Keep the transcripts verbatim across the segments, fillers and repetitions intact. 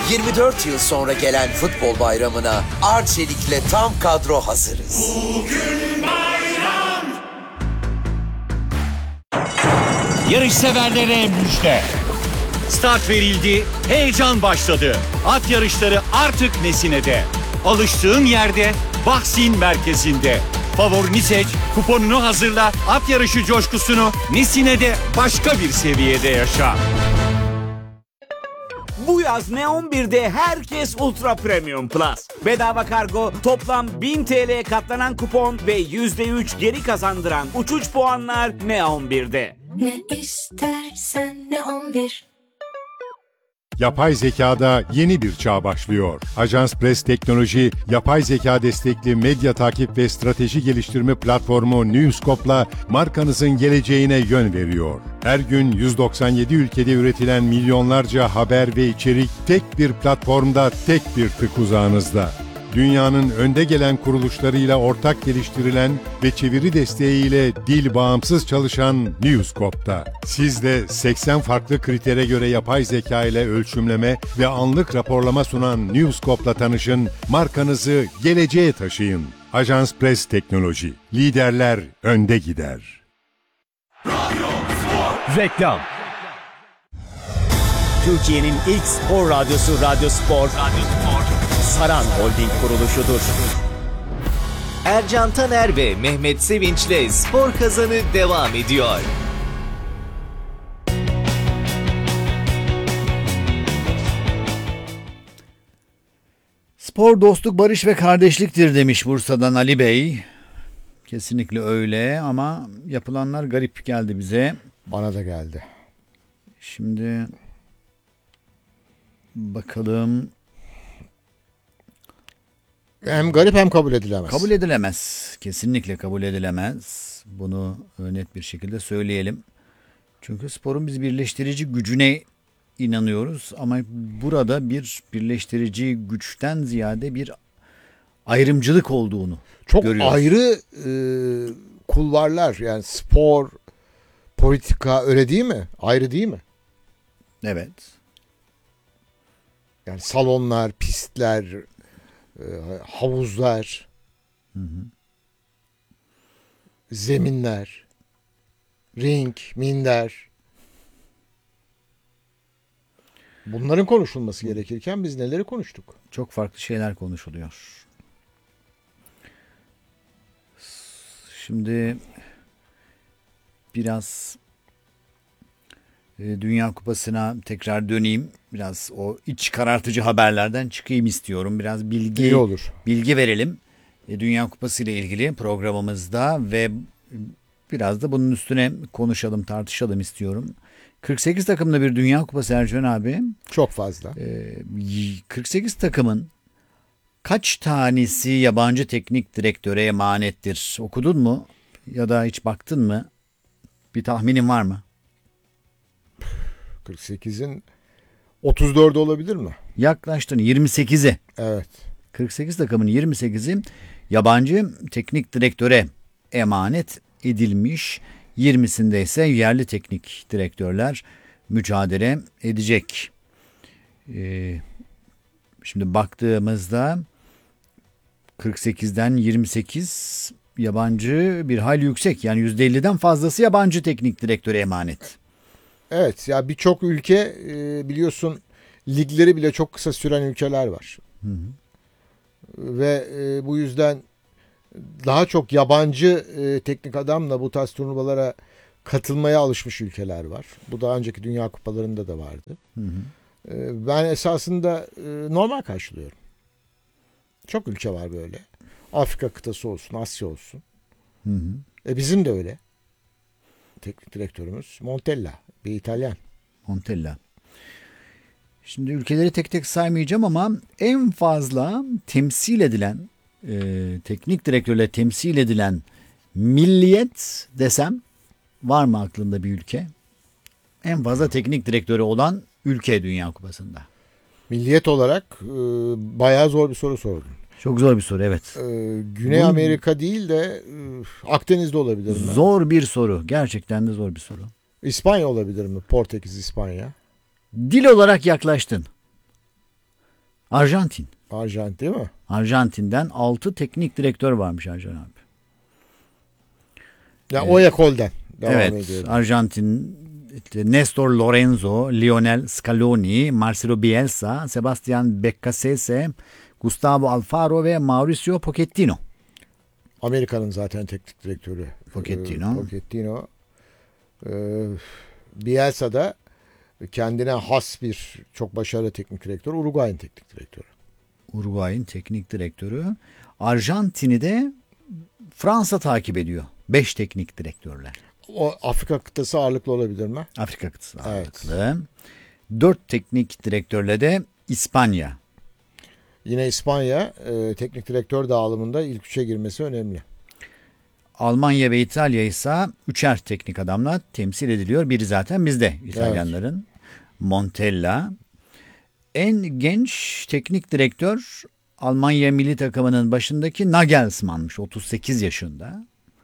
yirmi dört yıl sonra gelen futbol bayramına Arçelik'le tam kadro hazırız. Bugün bayram. Yarış severlere müjde. Start verildi, heyecan başladı. At yarışları artık Nesine'de. Alıştığın yerde, Bahsin merkezinde. Favorini seç, kuponunu hazırla, at yarışı coşkusunu Nesine'de başka bir seviyede yaşa. Bu yaz Neon birde herkes Ultra Premium Plus. Bedava kargo, toplam bin T L'ye katlanan kupon ve yüzde üç geri kazandıran uçuş puanlar Neon birde. Ne istersen Neon bir. Yapay zekada yeni bir çağ başlıyor. Ajans Press Teknoloji, yapay zeka destekli medya takip ve strateji geliştirme platformu Newscope'la markanızın geleceğine yön veriyor. Her gün yüz doksan yedi ülkede üretilen milyonlarca haber ve içerik tek bir platformda, tek bir tık uzağınızda. Dünyanın önde gelen kuruluşlarıyla ortak geliştirilen ve çeviri desteğiyle dil bağımsız çalışan Newscope'da. Siz de seksen farklı kritere göre yapay zeka ile ölçümleme ve anlık raporlama sunan Newscope'la tanışın, markanızı geleceğe taşıyın. Ajans Press Teknoloji. Liderler önde gider. Reklam. Türkiye'nin ilk spor radyosu Radyo Spor. Radyo Spor. Saran Holding kuruluşudur. Ercan Taner ve Mehmet Sevinç'le Spor Kazanı devam ediyor. Spor dostluk, barış ve kardeşliktir demiş Bursa'dan Ali Bey. Kesinlikle öyle ama yapılanlar garip geldi bize. Bana da geldi. Şimdi bakalım. Hem garip hem kabul edilemez. Kabul edilemez. Kesinlikle kabul edilemez. Bunu net bir şekilde söyleyelim. Çünkü sporun biz birleştirici gücüne inanıyoruz. Ama burada bir birleştirici güçten ziyade bir ayrımcılık olduğunu çok görüyoruz. Ayrı e, kulvarlar, yani spor, politika, öyle değil mi? Ayrı değil mi? Evet. Yani salonlar, pistler, e, havuzlar, hı hı. zeminler, ring, minder. Bunların konuşulması gerekirken biz neleri konuştuk? Çok farklı şeyler konuşuluyor. Şimdi biraz e, Dünya Kupası'na tekrar döneyim. Biraz o iç karartıcı haberlerden çıkayım istiyorum. Biraz bilgi İyi olur. bilgi verelim. E, Dünya Kupası ile ilgili programımızda ve biraz da bunun üstüne konuşalım, tartışalım istiyorum. kırk sekiz takımlı bir Dünya Kupası Ercan abi. Çok fazla. E, kırk sekiz takımın kaç tanesi yabancı teknik direktöre emanettir? Okudun mu? Ya da hiç baktın mı? Bir tahminin var mı? kırk sekizin otuz dördü olabilir mi? Yaklaştın. yirmi sekizi. Evet. kırk sekiz takımın yirmi sekizi yabancı teknik direktöre emanet edilmiş. yirmisinde ise yerli teknik direktörler mücadele edecek. Ee, şimdi baktığımızda kırk sekizden yirmi sekiz yabancı bir hayli yüksek. Yani yüzde elliden fazlası yabancı teknik direktöre emanet. Evet, ya birçok ülke biliyorsun ligleri bile çok kısa süren ülkeler var. Hı hı. Ve bu yüzden daha çok yabancı teknik adamla bu tarz turnuvalara katılmaya alışmış ülkeler var. Bu daha önceki Dünya Kupalarında da vardı. Hı hı. Ben esasında normal karşılıyorum. Çok ülke var böyle. Afrika kıtası olsun, Asya olsun. Hı hı. E bizim de öyle. Teknik direktörümüz Montella, bir İtalyan. Montella. Şimdi ülkeleri tek tek saymayacağım ama en fazla temsil edilen, e, teknik direktörle temsil edilen milliyet desem var mı aklında bir ülke? En fazla teknik direktörü olan ülke Dünya Kupası'nda. Milliyet olarak e, bayağı zor bir soru sordun. Çok zor bir soru, evet. E, Güney Bunun, Amerika değil de e, Akdeniz'de olabilir mi? Zor bir soru. Gerçekten de zor bir soru. İspanya olabilir mi? Portekiz, İspanya. Dil olarak yaklaştın. Arjantin. Arjantin değil mi? Arjantin'den altı teknik direktör varmış Ercan abi. Ya o ekolden devam Evet, ediyorum. Arjantin işte Nestor Lorenzo, Lionel Scaloni, Marcelo Bielsa, Sebastian Beccacece, Gustavo Alfaro ve Mauricio Pochettino. Amerika'nın zaten teknik direktörü. Pochettino. Ee, Pochettino. Ee, Bielsa da kendine has bir çok başarılı teknik direktör. Uruguay'ın teknik direktörü. Uruguay'ın teknik direktörü. Arjantin'i de Fransa takip ediyor. Beş teknik direktörler. O Afrika kıtası ağırlıklı olabilir mi? Afrika kıtası Evet. ağırlıklı. Dört teknik direktörle de İspanya. Yine İspanya e, teknik direktör dağılımında ilk üçe girmesi önemli. Almanya ve İtalya ise üçer teknik adamla temsil ediliyor. Biri zaten bizde İtalyanların. Montella. En genç teknik direktör Almanya milli takımının başındaki Nagelsmann'mış. otuz sekiz yaşında.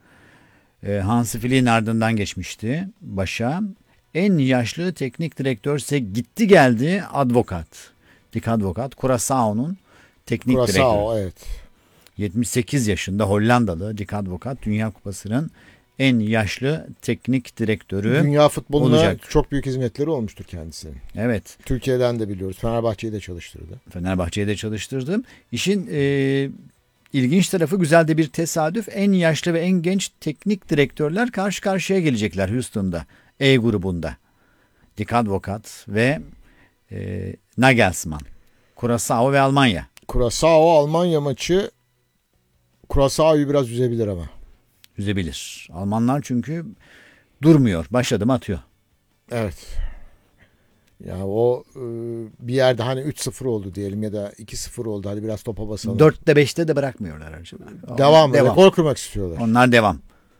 Hansi Flick'in ardından geçmişti başa. En yaşlı teknik direktör ise gitti geldi Advokat. Dick Advokat. Curaçao'nun teknik Curaçao, direktörü. evet. yetmiş sekiz yaşında Hollandalı Dick Advokat Dünya Kupası'nın en yaşlı teknik direktörü Dünya futboluna olacak. çok büyük hizmetleri olmuştur kendisinin. Evet. Türkiye'den de biliyoruz. Fenerbahçe'yi de çalıştırdı. Fenerbahçe'yi de çalıştırdım. İşin e, ilginç tarafı güzel de bir tesadüf. En yaşlı ve en genç teknik direktörler karşı karşıya gelecekler Houston'da. E grubunda. Dick Advokat ve e, Nagelsmann. Curaçao ve Almanya. Curaçao Almanya maçı Curaçao'yu biraz üzebilir ama. Üzebilir. Almanlar çünkü durmuyor. Başladı mı atıyor. Evet. Yani o e, bir yerde hani üç sıfır oldu diyelim ya da iki sıfır oldu. Hadi biraz topa basalım. dörtte beşte de bırakmıyorlar. Devam. Devam. Rekor kırmak istiyorlar. Onlar devam.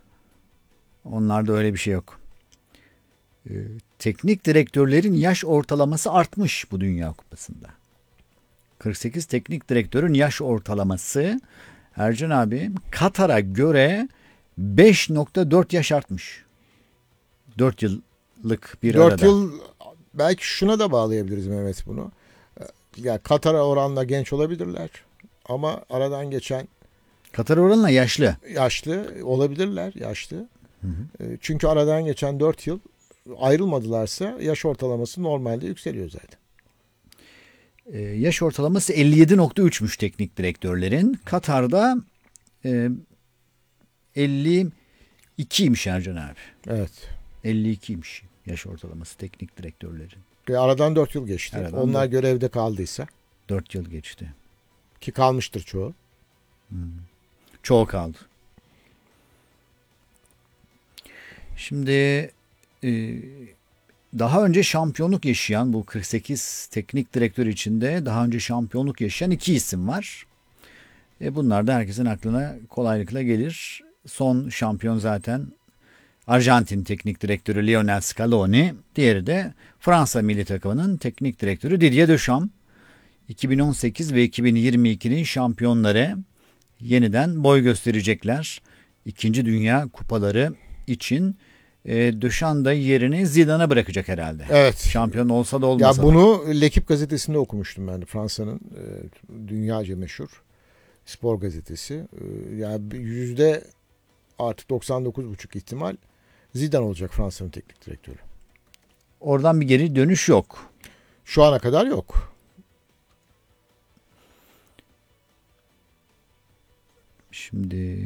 Onlarda öyle bir şey yok. Ee, teknik direktörlerin yaş ortalaması artmış bu Dünya Kupası'nda. kırk sekiz teknik direktörün yaş ortalaması Ercan abi Katar'a göre beş nokta dört yaş artmış. dört yıllık bir dört arada. yıl belki şuna da bağlayabiliriz Mehmet bunu. Ya Katar'a oranla genç olabilirler ama aradan geçen Katar oranla yaşlı. yaşlı olabilirler, yaşlı. Hı hı. Çünkü aradan geçen dört yıl ayrılmadılarsa yaş ortalaması normalde yükseliyor zaten. Ee, yaş ortalaması elli yedi nokta üçmüş teknik direktörlerin. Katar'da e, elli ikiymiş Ercan abi. Evet. elli ikiymiş yaş ortalaması teknik direktörlerin. Ve aradan dört yıl geçti. Aradan Onlar dört. görevde kaldıysa. dört yıl geçti. Ki kalmıştır çoğu. Hmm. Çoğu kaldı. Şimdi e, daha önce şampiyonluk yaşayan bu kırk sekiz teknik direktör içinde daha önce şampiyonluk yaşayan iki isim var. E, bunlar da herkesin aklına kolaylıkla gelir. Son şampiyon zaten Arjantin teknik direktörü Lionel Scaloni. Diğeri de Fransa milli takımının teknik direktörü Didier Deschamps. iki bin on sekiz ve iki bin yirmi ikinin şampiyonları yeniden boy gösterecekler. İkinci Dünya Kupaları için e, Deschamps da yerini Zidane'a bırakacak herhalde. Evet. Şampiyon olsa da olmasa ya bunu L'Equipe gazetesinde okumuştum ben. Fransa'nın e, dünyaca meşhur spor gazetesi. E, yani yüzde artık doksan dokuz buçuk ihtimal Zidane olacak Fransa'nın teknik direktörü. Oradan bir geri dönüş yok. Şu ana kadar yok. Şimdi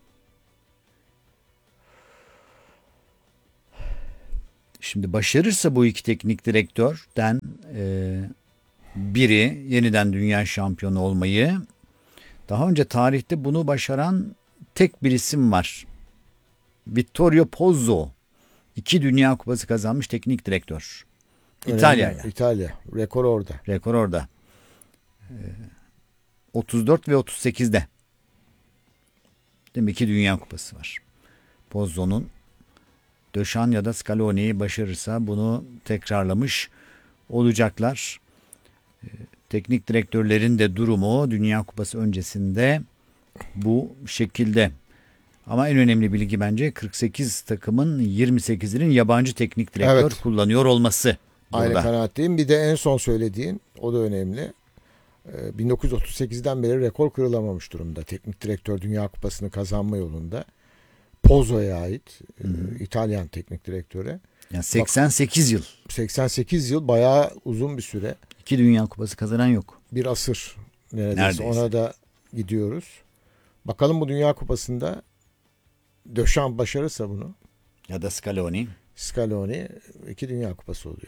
Şimdi başarırsa bu iki teknik direktörden e, biri yeniden dünya şampiyonu olmayı, daha önce tarihte bunu başaran tek bir isim var. Vittorio Pozzo. İki Dünya Kupası kazanmış teknik direktör. İtalya'ya. İtalya. Rekor orada. Rekor orada. E, otuz dört ve otuz sekizde. Demek ki Dünya Kupası var. Pozzo'nun. Deschamps ya da Scaloni'yi başarırsa bunu tekrarlamış olacaklar. Ee, teknik direktörlerin de durumu Dünya Kupası öncesinde bu şekilde. Ama en önemli bilgi bence kırk sekiz takımın yirmi sekizinin yabancı teknik direktör evet. kullanıyor olması. Aynı burada. kanaatteyim. Bir de en son söylediğin, o da önemli. bin dokuz yüz otuz sekizden beri rekor kırılamamış durumda. Teknik direktör Dünya Kupası'nı kazanma yolunda. Pozzo'ya ait e, İtalyan teknik direktöre. Yani seksen sekiz yıl. seksen sekiz yıl bayağı uzun bir süre. İki Dünya Kupası kazanan yok. Bir asır neredeyse. Neredeyse. Ona da gidiyoruz. Bakalım bu Dünya Kupası'nda Deschamps başarırsa bunu. Ya da Scaloni. Scaloni iki Dünya Kupası oluyor.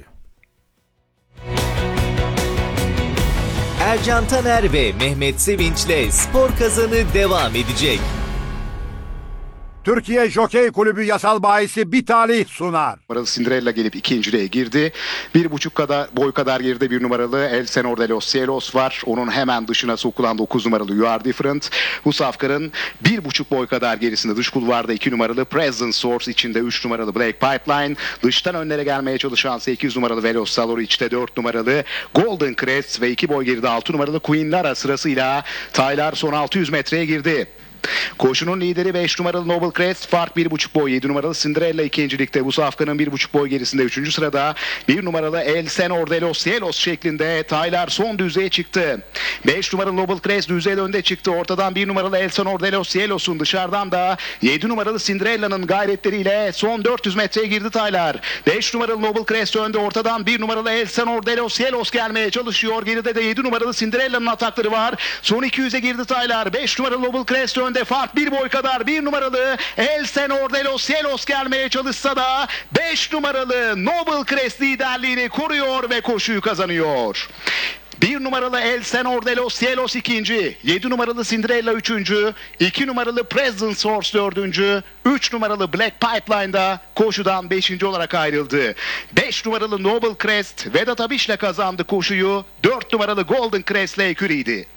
Ercan Taner ve Mehmet Sevinç'le Spor Kazanı devam edecek. Türkiye Jokey Kulübü yasal bahisi bir talih sunar. Numaralı Cinderella gelip ikinciliğe girdi. Bir buçuk kadar boy kadar geride bir numaralı El Senor de los Cielos var. Onun hemen dışına sokulan dokuz numaralı You Are Different. Bu safkanın bir buçuk boy kadar gerisinde dış kulvarda iki numaralı Present Source, içinde üç numaralı Black Pipeline. Dıştan önlere gelmeye çalışan sekiz numaralı Veloz Salor, içte dört numaralı Golden Crest ve iki boy geride altı numaralı Queen Lara sırasıyla Taylar son altı yüz metreye girdi. Koşunun lideri beş numaralı Noble Crest, fark bir buçuk boy. Yedi numaralı Cinderella ikincilikte. Bu safkanın bir buçuk boy gerisinde üçüncü sırada bir numaralı El Senor de los Cielos şeklinde Taylar son düzeye çıktı. beş numaralı Noble Crest düzeye önde çıktı. Ortadan bir numaralı El Senor de los Cielos'un, dışarıdan da yedi numaralı Cinderella'nın gayretleriyle son dört yüz metreye girdi Taylar. beş numaralı Noble Crest önde, ortadan bir numaralı El Senor de los Cielos gelmeye çalışıyor. Geride de yedi numaralı Cinderella'nın atakları var. Son iki yüze girdi Taylar. beş numaralı Noble Crest önde, fark bir boy kadar. Bir numaralı El Senor de los Cielos gelmeye çalışsa da beş numaralı Noble Crest liderliğini koruyor ve koşuyu kazanıyor. bir numaralı El Senor de los Cielos ikinci, yedi numaralı Cinderella üçüncü, iki numaralı Present Source dördüncü, üç numaralı Black Pipeline'da koşudan beşinci olarak ayrıldı. beş numaralı Noble Crest Vedat Abiş'le kazandı koşuyu. dört numaralı Golden Crest'le eküriydi.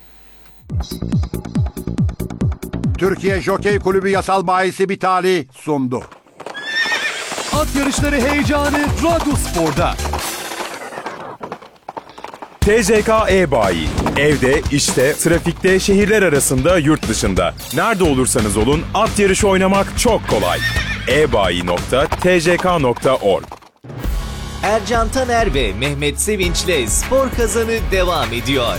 Türkiye Jokey Kulübü yasal bahisi bir talih sundu. At yarışları heyecanı Radyo Spor'da. T J K E-Bayi. Evde, işte, trafikte, şehirler arasında, yurt dışında. Nerede olursanız olun at yarışı oynamak çok kolay. e bayi nokta t j k nokta org. Ercan Taner ve Mehmet Sevinç'le Spor Kazanı devam ediyor.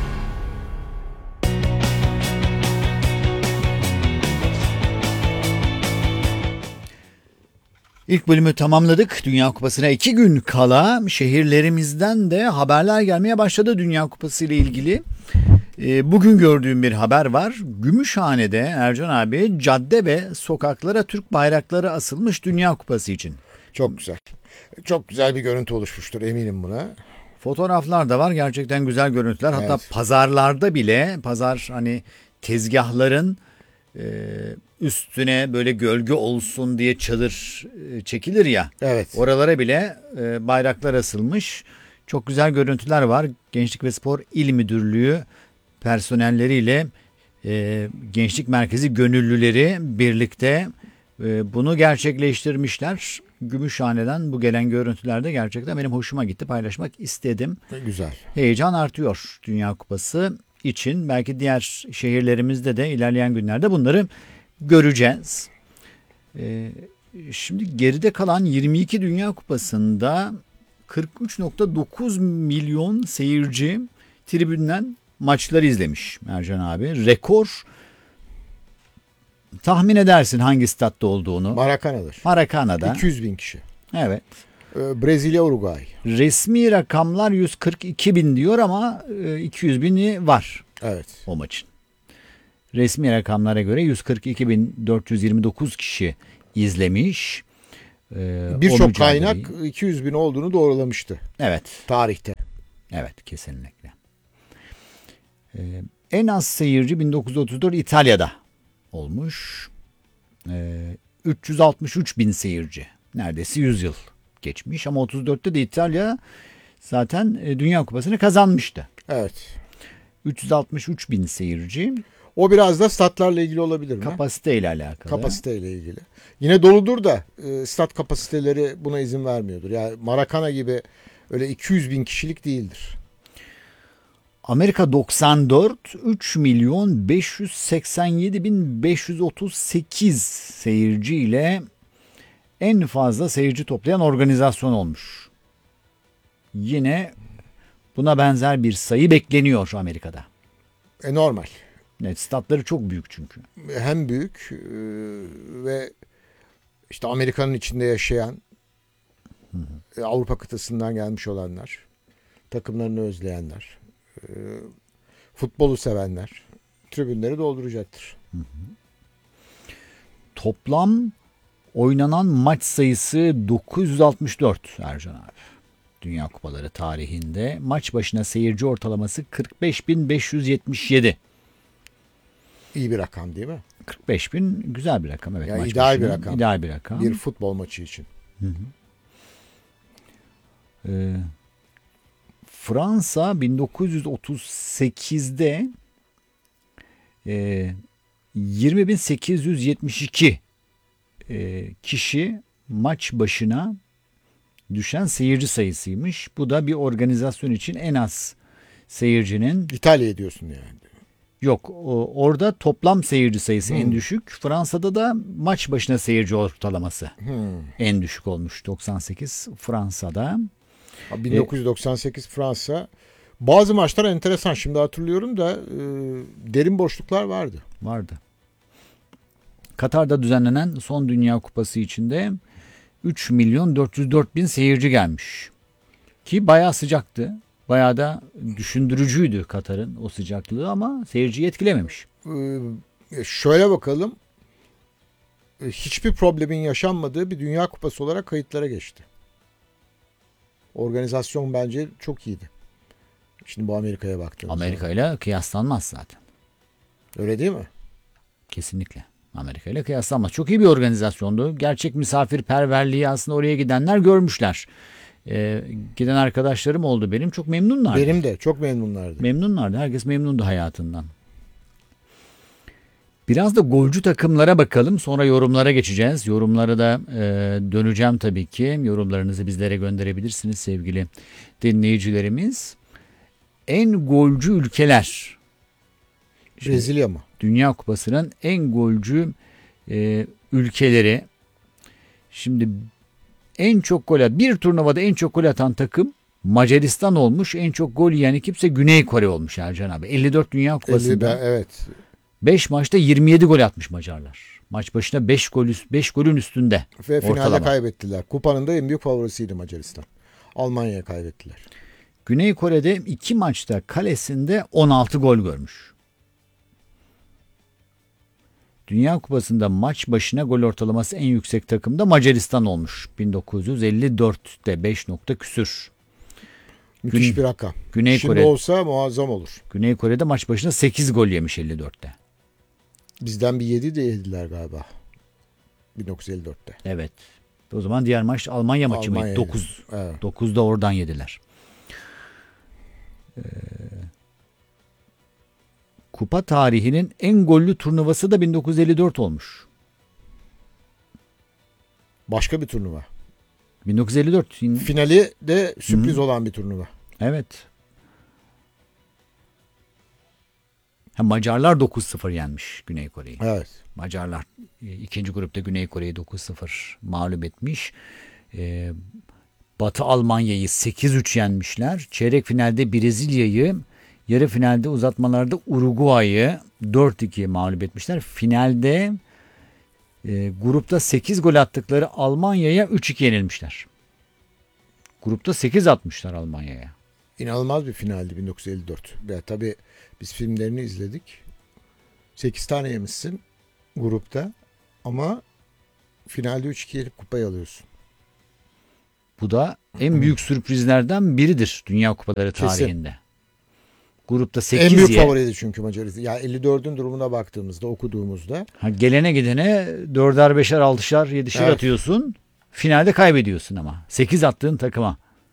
İlk bölümü tamamladık. Dünya Kupası'na iki gün kala şehirlerimizden de haberler gelmeye başladı Dünya Kupası ile ilgili. E, bugün gördüğüm bir haber var. Gümüşhane'de Ercan abi cadde ve sokaklara Türk bayrakları asılmış Dünya Kupası için. Çok güzel. Çok güzel bir görüntü oluşmuştur, eminim buna. Fotoğraflar da var. Gerçekten güzel görüntüler. Hatta Evet. pazarlarda bile, pazar hani tezgahların e, üstüne böyle gölge olsun diye çadır e, çekilir ya. Evet. Oralara bile e, bayraklar asılmış. Çok güzel görüntüler var. Gençlik ve Spor İl Müdürlüğü personelleriyle e, Gençlik Merkezi gönüllüleri birlikte e, bunu gerçekleştirmişler. Gümüşhane'den bu gelen görüntülerde gerçekten benim hoşuma gitti. Paylaşmak istedim. Güzel. Heyecan artıyor Dünya Kupası için. Belki diğer şehirlerimizde de ilerleyen günlerde bunları göreceğiz. Ee, şimdi geride kalan yirmi iki Dünya Kupası'nda kırk üç nokta dokuz milyon seyirci tribünden maçları izlemiş Ercan abi. Rekor. Tahmin edersin hangi statta olduğunu. Maracana'dır. Maracana'da. iki yüz bin kişi. Evet. Ee, Brezilya, Uruguay. Resmi rakamlar yüz kırk iki bin diyor ama iki yüz bini var. Evet. O maçın. Resmi rakamlara göre yüz kırk iki bin dört yüz yirmi dokuz kişi izlemiş. Ee, Birçok kaynak iki yüz bin olduğunu doğrulamıştı. Evet. Tarihte. Evet, kesinlikle. Ee, en az seyirci bin dokuz yüz otuz dört İtalya'da olmuş. Ee, üç yüz altmış üç bin seyirci. Neredeyse yüz yıl geçmiş ama otuz dörtte de İtalya zaten Dünya Kupası'nı kazanmıştı. Evet. üç yüz altmış üç bin seyirci. O biraz da statlarla ilgili olabilir mi? Kapasiteyle alakalı. Kapasiteyle ilgili. Yine doludur da e, stat kapasiteleri buna izin vermiyordur. Yani Maracana gibi öyle iki yüz bin kişilik değildir. Amerika doksan dört, üç milyon beş yüz seksen yedi bin beş yüz otuz sekiz seyirciyle en fazla seyirci toplayan organizasyon olmuş. Yine Buna benzer bir sayı bekleniyor Amerika'da. E normal. Evet, statları çok büyük çünkü. Hem büyük e, ve işte Amerika'nın içinde yaşayan, hı hı. Avrupa kıtasından gelmiş olanlar, takımlarını özleyenler, e, futbolu sevenler tribünleri dolduracaktır. Hı hı. Toplam oynanan maç sayısı dokuz yüz altmış dört Ercan abi. Dünya Kupaları tarihinde maç başına seyirci ortalaması kırk beş bin beş yüz yetmiş yedi. İyi bir rakam değil mi? kırk beş bin güzel bir rakam, evet. Yani maç ideal başına, bir rakam. İdeal bir rakam. Bir futbol maçı için. Hı hı. Ee, Fransa bin dokuz yüz otuz sekizde e, yirmi bin sekiz yüz yetmiş iki e, kişi maç başına düşen seyirci sayısıymış. Bu da bir organizasyon için en az seyircinin... İtalya diyorsun yani. Yok, o, orada toplam seyirci sayısı hmm. en düşük. Fransa'da da maç başına seyirci ortalaması hmm. en düşük olmuş. doksan sekiz Fransa'da. bin dokuz yüz doksan sekiz e, Fransa. Bazı maçlar enteresan. Şimdi hatırlıyorum da e, derin boşluklar vardı. Vardı. Katar'da düzenlenen son Dünya Kupası içinde üç milyon dört yüz dört bin seyirci gelmiş. Ki bayağı sıcaktı. Bayağı da düşündürücüydü Katar'ın o sıcaklığı ama seyirciyi etkilememiş. Ee, şöyle bakalım. Hiçbir problemin yaşanmadığı bir Dünya Kupası olarak kayıtlara geçti. Organizasyon bence çok iyiydi. Şimdi bu Amerika'ya baktığımızda. Amerika ile kıyaslanmaz zaten. Öyle değil mi? Kesinlikle. Amerika ile kıyaslanmaz. Çok iyi bir organizasyondu. Gerçek misafirperverliği aslında oraya gidenler görmüşler. Ee, giden arkadaşlarım oldu benim. Çok memnunlardı. Benim de çok memnunlardı. Memnunlardı. Herkes memnundu hayatından. Biraz da golcü takımlara bakalım. Sonra yorumlara geçeceğiz. Yorumlara da e, döneceğim tabii ki. Yorumlarınızı bizlere gönderebilirsiniz sevgili dinleyicilerimiz. En golcü ülkeler. Şimdi, Brezilya mı? Dünya Kupası'nın en golcü e, ülkeleri. Şimdi en çok gol atan, bir turnuvada en çok gol atan takım Macaristan olmuş. En çok gol yiyen ekipse Güney Kore olmuş Ercan abi. elli dört Dünya Kupası'nda. elli, evet. beş maçta yirmi yedi gol atmış Macarlar. Maç başına beş gol beş golün üstünde. Ve finalde ortalama. Kaybettiler. Kupanın da en büyük favorisiydi Macaristan. Almanya'ya kaybettiler. Güney Kore'de iki maçta kalesinde on altı gol görmüş. Dünya Kupası'nda maç başına gol ortalaması en yüksek takım da Macaristan olmuş. bin dokuz yüz elli dörtte beş nokta küsür. Müthiş Gün, bir rakam. Güney Şimdi Kore, olsa muazzam olur. Güney Kore'de maç başına sekiz gol yemiş elli dörtte. Bizden bir yedi de yediler galiba. bin dokuz yüz elli dörtte. Evet. O zaman diğer maç Almanya maçı mıydı? dokuz. Evet. dokuzda oradan yediler. Ee, Kupa tarihinin en gollü turnuvası da bin dokuz yüz elli dört olmuş. Başka bir turnuva. bin dokuz yüz elli dört. Finali de sürpriz Hı-hı. olan bir turnuva. Evet. Ha, Macarlar dokuz sıfır yenmiş Güney Kore'yi. Evet. Macarlar ikinci grupta Güney Kore'yi dokuz sıfır mağlup etmiş. Ee, Batı Almanya'yı sekiz üç yenmişler. Çeyrek finalde Brezilya'yı, yarı finalde uzatmalarda Uruguay'ı dört iki mağlup etmişler. Finalde e, grupta sekiz gol attıkları Almanya'ya üç iki yenilmişler. Grupta sekiz atmışlar Almanya'ya. İnanılmaz bir finaldi bin dokuz yüz elli dört. Ya, tabii biz filmlerini izledik. sekiz tane yemişsin grupta ama finalde üç iki yenip kupayı alıyorsun. Bu da en büyük sürprizlerden biridir Dünya Kupaları tarihinde. Kesin. Grupta sekiz en büyük ye. favoriydi çünkü Macaristan. Yani elli dördün durumuna baktığımızda, okuduğumuzda. Ha, gelene gidene dörder beşer altışar yedişer evet. atıyorsun. Finalde kaybediyorsun ama. sekiz attığın takıma.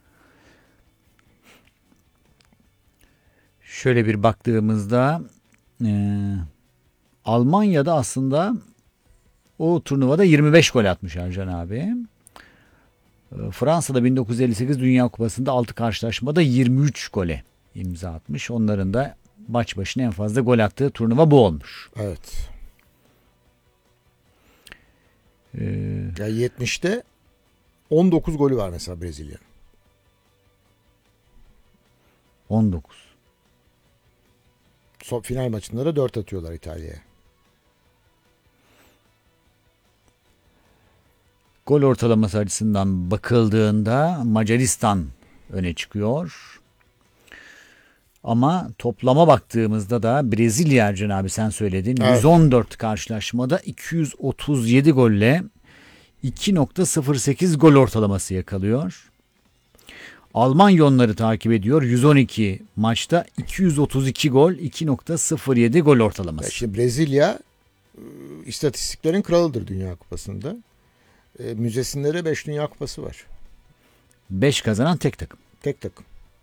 Şöyle bir baktığımızda e, Almanya'da aslında o turnuvada yirmi beş gol atmış Ercan abi. Fransa'da bin dokuz yüz elli sekiz Dünya Kupası'nda altı karşılaşmada yirmi üç gole imza atmış. Onların da maç başına en fazla gol attığı turnuva bu olmuş. Evet. Ee, ya yetmişte on dokuz golü var mesela Brezilya'nın. on dokuz. Son final maçında da dört atıyorlar İtalya'ya. Gol ortalaması açısından bakıldığında Macaristan öne çıkıyor. Ama toplama baktığımızda da Brezilya, Ercan abi sen söyledin. Evet. yüz on dört karşılaşmada iki yüz otuz yedi golle iki nokta sıfır sekiz gol ortalaması yakalıyor. Almanya onları takip ediyor. yüz on iki maçta iki yüz otuz iki gol, iki nokta sıfır yedi gol ortalaması. Şimdi Brezilya istatistiklerin kralıdır Dünya Kupası'nda. E, müzesinde de beş Dünya Kupası var. beş kazanan tek takım. Tek takım.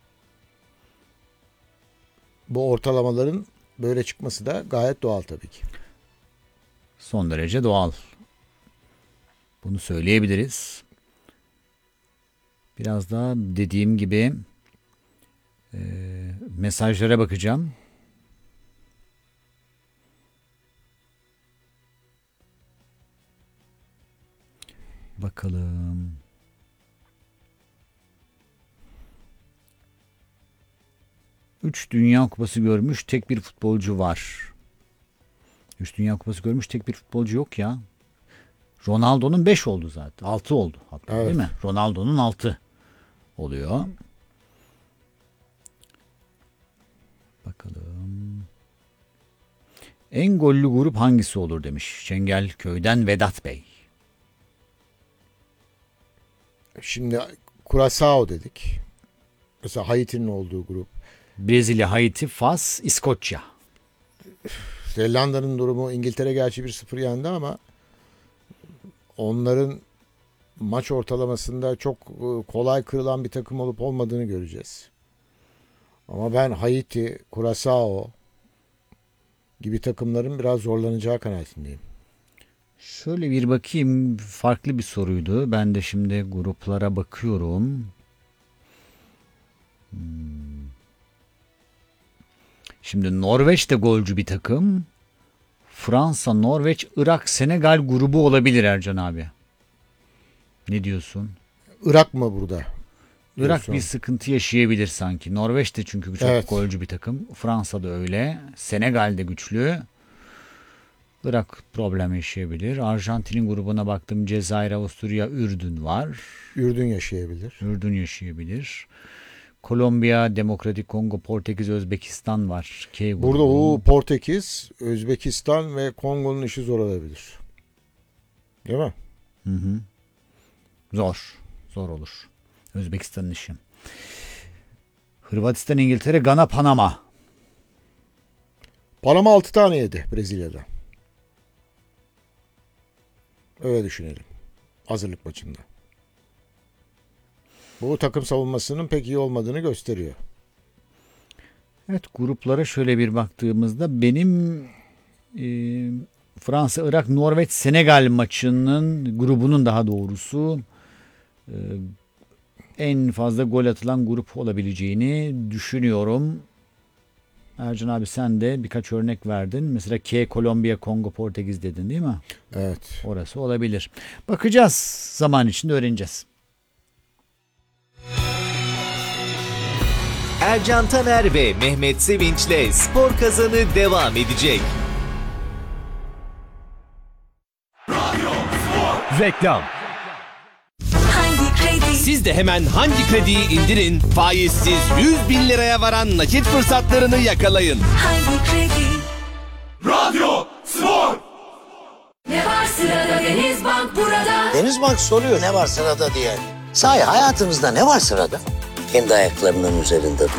Bu ortalamaların böyle çıkması da gayet doğal tabii ki. Son derece doğal. Bunu söyleyebiliriz. Biraz daha dediğim gibi e, mesajlara bakacağım. Bakalım. Üç Dünya Kupası görmüş tek bir futbolcu var. Üç Dünya Kupası görmüş tek bir futbolcu yok ya. Ronaldo'nun beş oldu zaten. altı oldu hatta, evet. Değil mi? Ronaldo'nun altı oluyor. Bakalım. En gollü grup hangisi olur demiş Çengelköy'den Vedat Bey. Şimdi Curaçao dedik. Mesela Haiti'nin olduğu grup. Brezilya, Haiti, Fas, İskoçya. Zelanda'nın durumu, İngiltere gerçi bir sıfır yendi ama onların maç ortalamasında çok kolay kırılan bir takım olup olmadığını göreceğiz. Ama ben Haiti, Curaçao gibi takımların biraz zorlanacağı kanaatindeyim. Şöyle bir bakayım, farklı bir soruydu. Ben de şimdi gruplara bakıyorum. Hmm. Şimdi Norveç de golcü bir takım. Fransa, Norveç, Irak, Senegal grubu olabilir Ercan abi. Ne diyorsun? Irak mı burada? Irak diyorsun? bir sıkıntı yaşayabilir sanki. Norveç de çünkü çok Evet. golcü bir takım. Fransa da öyle. Senegal de güçlü. Irak problem yaşayabilir. Arjantin'in grubuna baktım. Cezayir, Avusturya, Ürdün var. Ürdün yaşayabilir. Ürdün yaşayabilir. Kolombiya, Demokratik Kongo, Portekiz, Özbekistan var. K grubu. Burada o Portekiz, Özbekistan ve Kongo'nun işi zor olabilir. Değil mi? Hı hı. Zor. Zor olur. Özbekistan'ın işi. Hırvatistan, İngiltere, Gana, Panama. Panama altı tane yedi Brezilya'da. Öyle düşünelim. Hazırlık maçında. Bu takım savunmasının pek iyi olmadığını gösteriyor. Evet, gruplara şöyle bir baktığımızda benim e, Fransa, Irak, Norveç, Senegal maçının grubunun daha doğrusu e, en fazla gol atılan grup olabileceğini düşünüyorum. Ercan abi sen de birkaç örnek verdin. Mesela K, Kolombiya, Kongo, Portekiz dedin değil mi? Evet. Orası olabilir. Bakacağız. Zaman içinde öğreneceğiz. Ercan Taner ve Mehmet Sevinç'le Spor Kazanı devam edecek. Reklam. Hangi kredi? Siz de hemen hangi krediyi indirin, faizsiz yüz bin liraya varan nakit fırsatlarını yakalayın. Hangi kredi? Radyo Spor. Ne var sırada Denizbank burada. Denizbank soruyor ne var sırada diye. Sahi hayatınızda ne var sırada? Kendi ayaklarının üzerinde